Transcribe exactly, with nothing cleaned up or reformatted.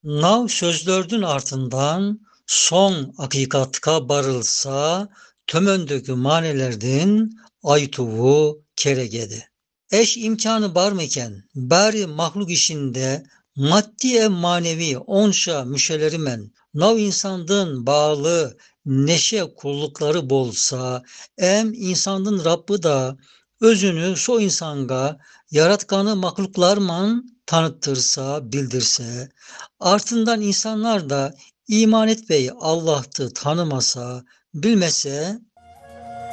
Nav sözlördün ardından son hakikatka barılsa tömöndökü manelerdin aytuvu keregedi. Eş imkanı barmıken bari mahluk işinde maddi e manevi onşa müşelerimen nav insandın bağlı neşe kullukları bolsa em insandın Rabbı da özünü so insanga yaratkanı mahluklarman tanıttırsa bildirse ardından insanlar da iman etmeyi Allah'tı tanımasa bilmese